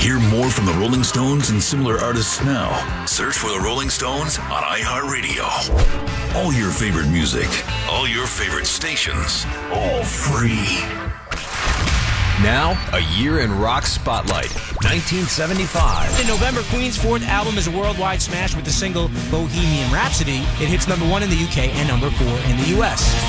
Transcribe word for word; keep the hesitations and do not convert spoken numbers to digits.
Hear more from the Rolling Stones and similar artists now. Search for the Rolling Stones on iHeartRadio. All your favorite music, all your favorite stations, all free. Now, a year in rock spotlight. nineteen seventy-five. In November, Queen's fourth album is a worldwide smash with the single Bohemian Rhapsody. It hits number one in the U K and number four in the U S